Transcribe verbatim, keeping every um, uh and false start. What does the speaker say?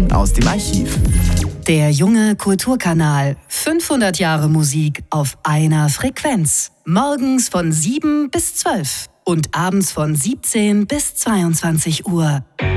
Sendung aus dem Archiv. Der junge Kulturkanal. fünfhundert Jahre Musik auf einer Frequenz. Morgens von sieben bis zwölf und abends von siebzehn bis zweiundzwanzig Uhr.